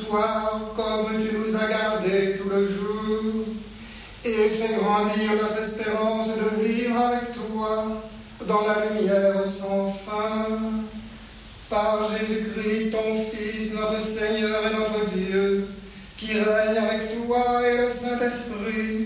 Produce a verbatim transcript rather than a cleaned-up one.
toi comme tu nous as gardés tout le jour, et fais grandir notre espérance de vivre avec toi dans la lumière sans fin. Par Jésus-Christ, ton Fils, notre Seigneur et notre Dieu, qui règne avec toi et le Saint-Esprit,